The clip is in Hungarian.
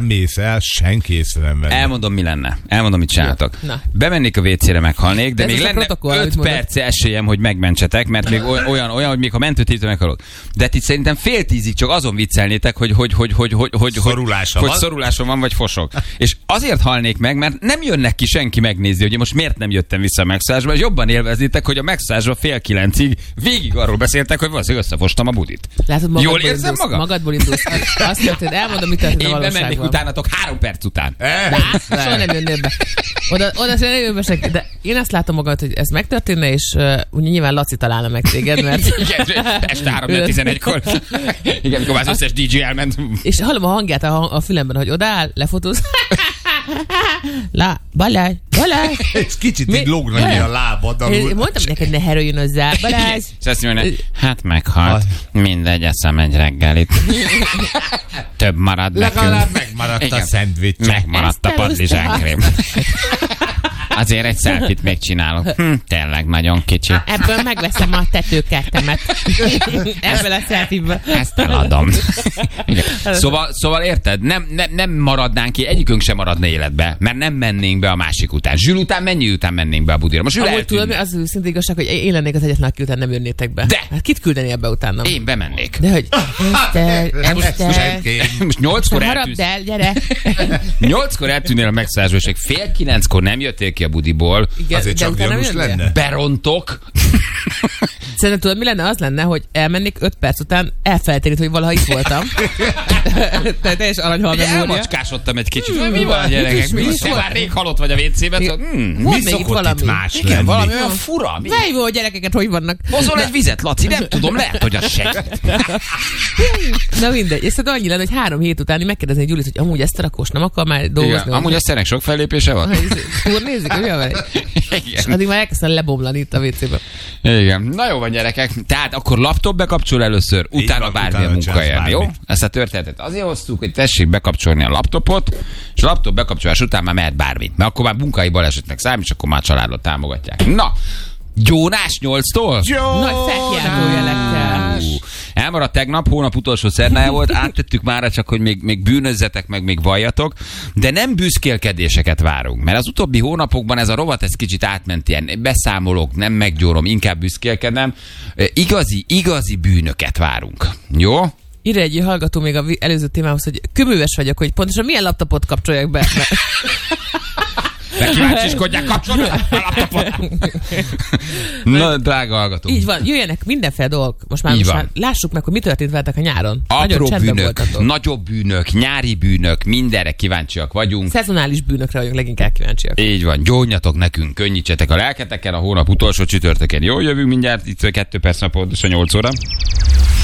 mész el, senki észre nem venni. Elmondom, mi lenne. Elmondom, mit csináltok. Bemennék a WC-re, meghalnék, de még lenne 5 perc esélyem, hogy megmentsetek, mert még olyan, hogy még ha mentőtítő meghalok. De itt szerintem 9:30 csak azon viccelnétek, hogy szorulásom van, vagy fosok. És azért halnék meg, mert nem jönnek ki senki megnézni, hogy most miért nem jöttem vissza a megszállásba, és jobban élveznétek, hogy a megszállásban 8:30 végig arról beszéltek, hogy valószínűleg összefostam a budit. Látod, jól érzem magam? Magadból indulsz. Azt mondtad, hogy elmondom, mit történt a valóságban. Én bemennék utánatok 3 perc után. Soha nem jönnél be. Oda nem jön be senki. De én azt látom magad, hogy ez megtörténne, és nyilván Laci találna meg téged, mert... Igen, este 3-11-kor. Igen, mikor már az összes DJ elment. És hallom a hangját a fülemben, hogy odaáll, lefotóz. Balázs. És kicsit így lógna a lábad alul. Mondtam neked, ne heröljön hozzá, Balázs. És azt mondja, hát meghalt. Mindegy, eszem egy reggelit. Több marad nekünk. Legalább megmaradt a szendvics. Megmaradt a padlizsánkrém. Azért egy selfit még csinálok. Tényleg nagyon kicsi. Ebből megveszem a tetőkertemet. Ebből a selfiből. Ezt eladom. Szóval érted? Nem maradnánk ki, egyikünk sem maradna életbe, mert nem mennénk be a másik után. Zsül után mennyi után mennénk be a budira? Most amúgy tudod, az őszinte igazság, hogy én lennék az egyetlen, aki után nem jönnétek be. De! Hát kit küldenél be utána? Én bemennék. De hogy? Most 8-kor harapd el, gyere! 8-kor eltűnnél a megszállásba, és 8:30 nem jöttél ki a budiból. Igen, azért csak gyanús lenne. Berontok. Szerintem tudod, mi lenne? Az lenne, hogy elmennék 5 perc után elfelejteni, hogy valaha itt voltam. Tehát teljesen aranyhal memória. Elmacskásodtam egy kicsit. Mi van, gyerekek? Te már rég halott vagy a WC-ben. Mi szokott itt más lenni? Igen, valami olyan fura. Várj, a gyerekeket hogy vannak? Hozol egy vizet, Laci? Nem tudom, lehet, hogy az segít. Na mindegy. És szóval annyi lenne, hogy 3 hét után megkérdezni Gyulit, hogy amúgy ezt a rakós nem akar már dolgozni. Igen, amúgy ezt sok fellépése van? Turnézik, hogy vele? És addig már elkezdtem lebomlani itt a WC-ben. Igen. Na jó van, gyerekek. Tehát akkor laptop bekapcsol először, utána bármilyen munkahelyen, jó? Ezt a történetet azért hoztuk, hogy tessék bekapcsolni a laptopot, és a laptop bekapcsolás után már mehet bármit. Mert akkor már munkai balesetnek számít, és akkor már a családot támogatják. Na! Gyónás 8-tól? Nagy fekjárójelekkel. Elmaradt tegnap, hónap utolsó szerdája volt, áttettük mára, csak hogy még bűnözzetek, meg még valljatok, de nem büszkélkedéseket várunk, mert az utóbbi hónapokban ez a rovat ez kicsit átment, ilyen beszámolok, nem meggyórom, inkább büszkélkedem. Igazi bűnöket várunk. Jó? Írja egy hallgató még az előző témához, hogy köműves vagyok, hogy pontosan milyen laptopot kapcsoljak be. De kíváncsiskodják, kapcsolni a laptopot. Na, drága hallgató. Így van, jöjjenek mindenféle dolgok. Most már lássuk meg, hogy mi történt veletek a nyáron. Apró bűnök, nagyobb bűnök, nyári bűnök, mindenre kíváncsiak vagyunk. Szezonális bűnökre vagyunk leginkább kíváncsiak. Így van, gyónjatok nekünk, könnyítsetek a lelketeken a hónap utolsó csütörtökén. Jó, jövünk mindjárt, itt 2 perc pontosan 8 óra.